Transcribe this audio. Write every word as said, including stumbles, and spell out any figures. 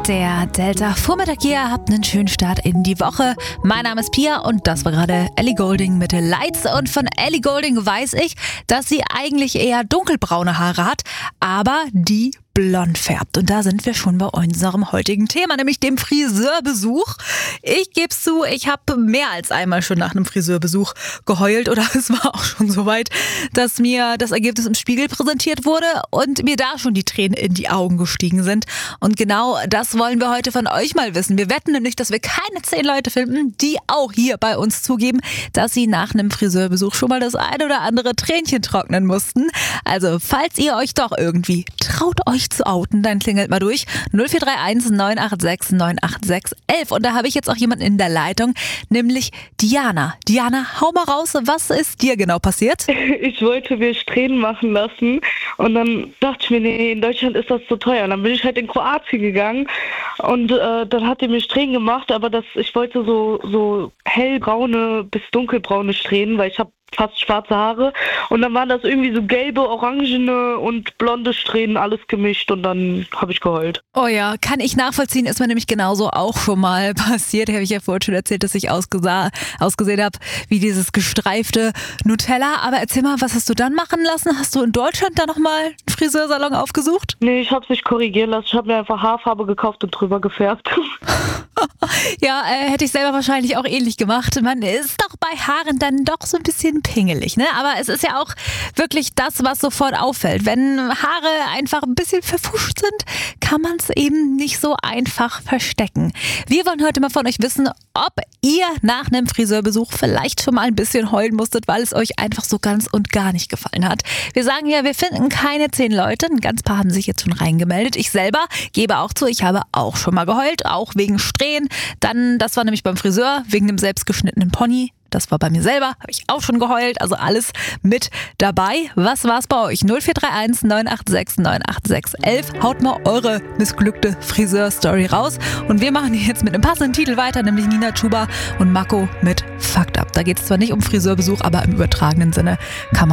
Der Delta Vormittag hier, habt einen schönen Start in die Woche. Mein Name ist Pia und das war gerade Ellie Goulding mit Lights. Und von Ellie Goulding weiß ich, dass sie eigentlich eher dunkelbraune Haare hat, aber die blond färbt. Und da sind wir schon bei unserem heutigen Thema, nämlich dem Friseurbesuch. Ich gebe es zu, ich habe mehr als einmal schon nach einem Friseurbesuch geheult oder es war auch schon so weit, dass mir das Ergebnis im Spiegel präsentiert wurde und mir da schon die Tränen in die Augen gestiegen sind. Und genau das wollen wir heute von euch mal wissen. Wir wetten nämlich, dass wir keine zehn Leute finden, die auch hier bei uns zugeben, dass sie nach einem Friseurbesuch schon mal das eine oder andere Tränchen trocknen mussten. Also, falls ihr euch doch irgendwie traut, euch zu outen, dann klingelt mal durch. null vier drei eins neun acht sechs neun acht sechs elf. Und da habe ich jetzt auch jemanden in der Leitung, nämlich Diana. Diana, hau mal raus, was ist dir genau passiert? Ich wollte mir Strähnen machen lassen und dann dachte ich mir, nee, in Deutschland ist das zu teuer. Und dann bin ich halt in Kroatien gegangen und äh, dann hat die mir Strähnen gemacht, aber das, ich wollte so, so hellbraune bis dunkelbraune Strähnen, weil ich habe fast schwarze Haare und dann waren das irgendwie so gelbe, orangene und blonde Strähnen, alles gemischt und dann habe ich geheult. Oh ja, kann ich nachvollziehen, ist mir nämlich genauso auch schon mal passiert. Habe ich ja vorhin schon erzählt, dass ich ausgesah, ausgesehen habe wie dieses gestreifte Nutella. Aber erzähl mal, was hast du dann machen lassen? Hast du in Deutschland da nochmal einen Friseursalon aufgesucht? Nee, ich habe es nicht korrigieren lassen. Ich habe mir einfach Haarfarbe gekauft und drüber gefärbt. Ja, äh, hätte ich selber wahrscheinlich auch ähnlich gemacht. Man ist doch bei Haaren dann doch so ein bisschen pingelig, ne? Aber es ist ja auch wirklich das, was sofort auffällt. Wenn Haare einfach ein bisschen verfuscht sind, kann man es eben nicht so einfach verstecken. Wir wollen heute mal von euch wissen, ob ihr nach einem Friseurbesuch vielleicht schon mal ein bisschen heulen musstet, weil es euch einfach so ganz und gar nicht gefallen hat. Wir sagen ja, wir finden keine zehn Leute. Ein ganz paar haben sich jetzt schon reingemeldet. Ich selber gebe auch zu, ich habe auch schon mal geheult, auch wegen Strähnen. Dann, das war nämlich beim Friseur, wegen dem selbstgeschnittenen Pony. Das war bei mir selber, habe ich auch schon geheult, also alles mit dabei. Was war's bei euch? null vier drei eins neun acht sechs neun acht sechs elf. Haut mal eure missglückte Friseur-Story raus. Und wir machen jetzt mit einem passenden Titel weiter, nämlich Nina Chuba und Mako mit Fucked Up. Da geht es zwar nicht um Friseurbesuch, aber im übertragenen Sinne kann man